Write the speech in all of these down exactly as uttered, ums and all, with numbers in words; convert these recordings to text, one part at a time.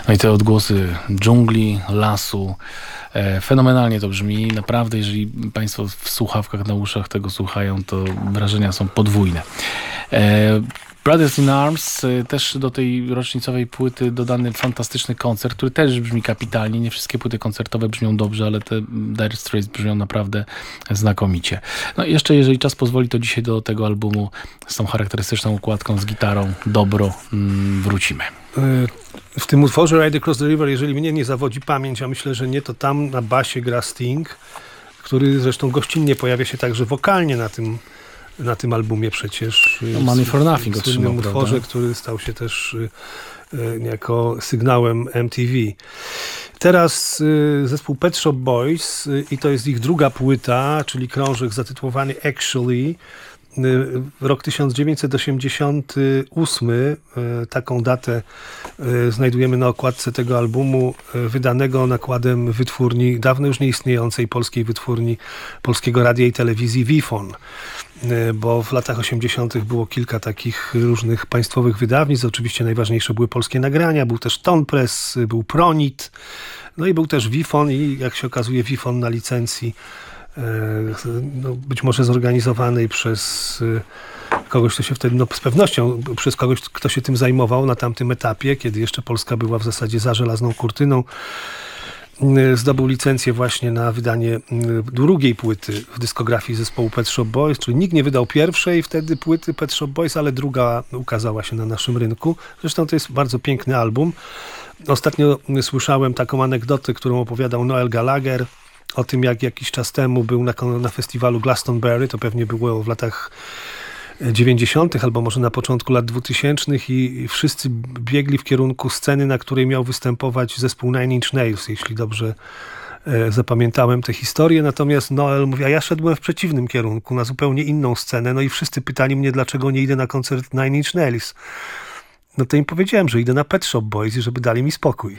No i te odgłosy dżungli, lasu, e, fenomenalnie to brzmi. Naprawdę, jeżeli Państwo w słuchawkach na uszach tego słuchają, to wrażenia są podwójne. E, Brothers in Arms, też do tej rocznicowej płyty dodany fantastyczny koncert, który też brzmi kapitalnie. Nie wszystkie płyty koncertowe brzmią dobrze, ale te Dire Straits brzmią naprawdę znakomicie. No i jeszcze, jeżeli czas pozwoli, to dzisiaj do tego albumu z tą charakterystyczną układką, z gitarą Dobro wrócimy. W tym utworze Ride Across the River, jeżeli mnie nie zawodzi pamięć, a myślę, że nie, to tam na basie gra Sting, który zresztą gościnnie pojawia się także wokalnie na tym na tym albumie przecież. No, Money for Nothing w słynnym utworze, prawda? Który stał się też y, jako sygnałem M T V. Teraz y, zespół Pet Shop Boys y, i to jest ich druga płyta, czyli krążek zatytułowany Actually. Rok tysiąc dziewięćset osiemdziesiąty ósmy, taką datę znajdujemy na okładce tego albumu, wydanego nakładem wytwórni, dawno już nieistniejącej polskiej wytwórni Polskiego Radia i Telewizji Wifon, bo w latach osiemdziesiątych było kilka takich różnych państwowych wydawnictw, oczywiście najważniejsze były Polskie Nagrania, był też Ton Press, był Pronit, no i był też Wifon i jak się okazuje Wifon na licencji, no, być może zorganizowanej przez kogoś, kto się wtedy, no z pewnością przez kogoś, kto się tym zajmował na tamtym etapie, kiedy jeszcze Polska była w zasadzie za żelazną kurtyną, zdobył licencję właśnie na wydanie drugiej płyty w dyskografii zespołu Pet Shop Boys, czyli nikt nie wydał pierwszej wtedy płyty Pet Shop Boys, ale druga ukazała się na naszym rynku. Zresztą to jest bardzo piękny album. Ostatnio słyszałem taką anegdotę, którą opowiadał Noel Gallagher, o tym, jak jakiś czas temu był na, na festiwalu Glastonbury, to pewnie było w latach dziewięćdziesiątych albo może na początku lat dwutysięcznych i wszyscy biegli w kierunku sceny, na której miał występować zespół Nine Inch Nails, jeśli dobrze e, zapamiętałem tę historię. Natomiast Noel mówi, a ja szedłem w przeciwnym kierunku, na zupełnie inną scenę, no i wszyscy pytali mnie, dlaczego nie idę na koncert Nine Inch Nails. No to im powiedziałem, że idę na Pet Shop Boys i żeby dali mi spokój.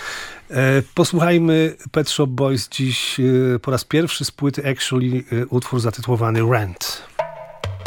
Posłuchajmy Pet Shop Boys dziś po raz pierwszy z płyty Actually, utwór zatytułowany Rent.